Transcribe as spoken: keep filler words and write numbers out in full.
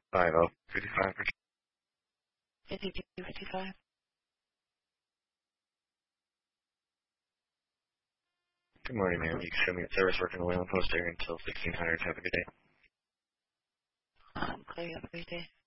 five oh fifty-five. fifty-two fifty-five. Good morning, ma'am. You can show me the service working away on post area until sixteen hundred. Have a good day. Um, clear up every day.